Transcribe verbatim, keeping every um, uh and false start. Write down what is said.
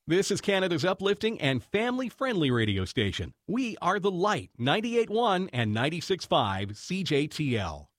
This is Canada's uplifting and family-friendly radio station. We are The Light, ninety-eight point one and ninety-six point five C J T L.